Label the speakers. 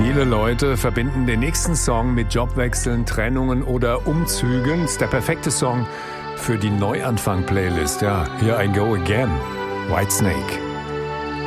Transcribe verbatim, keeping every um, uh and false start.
Speaker 1: Viele Leute verbinden den nächsten Song mit Jobwechseln, Trennungen oder Umzügen. Ist der perfekte Song für die Neuanfang-Playlist. Ja, Here I Go Again, Whitesnake.